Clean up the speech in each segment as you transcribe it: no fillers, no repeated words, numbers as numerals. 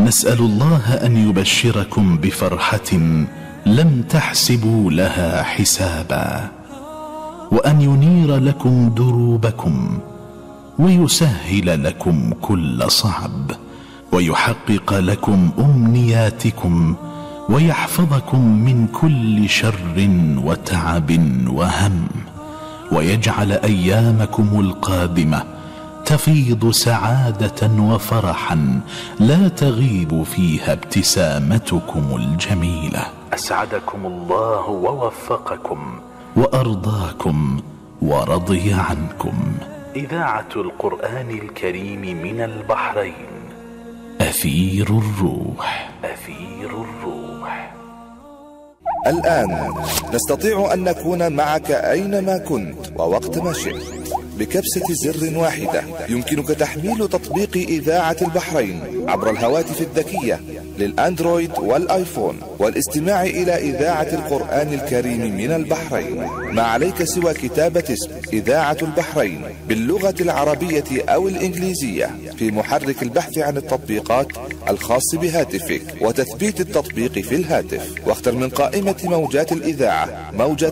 نسأل الله أن يبشركم بفرحة لم تحسبوا لها حسابا، وأن ينير لكم دروبكم، ويسهل لكم كل صعب، ويحقق لكم أمنياتكم، ويحفظكم من كل شر وتعب وهم، ويجعل أيامكم القادمة تفيض سعادة وفرحا لا تغيب فيها ابتسامتكم الجميلة. أسعدكم الله ووفقكم وأرضاكم ورضي عنكم. إذاعة القرآن الكريم من البحرين، أثير الروح. أثير الروح. الآن نستطيع أن نكون معك أينما كنت ووقت ما شئت. بكبسة زر واحدة يمكنك تحميل تطبيق إذاعة البحرين عبر الهواتف الذكية للأندرويد والآيفون، والاستماع إلى إذاعة القرآن الكريم من البحرين. ما عليك سوى كتابة اسم إذاعة البحرين باللغة العربية أو الإنجليزية في محرك البحث عن التطبيقات الخاص بهاتفك، وتثبيت التطبيق في الهاتف، واختر من قائمة موجات الإذاعة موجة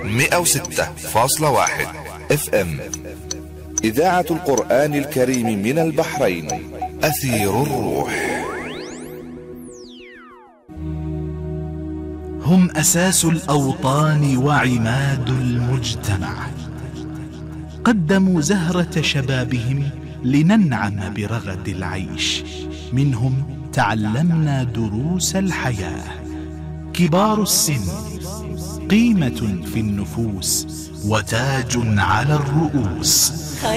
106.1 FM. إذاعة القرآن الكريم من البحرين، أثير الروح. هم أساس الأوطان وعماد المجتمع، قدموا زهرة شبابهم لننعم برغد العيش، منهم تعلمنا دروس الحياة. كبار السن قيمة في النفوس وتاج على الرؤوس.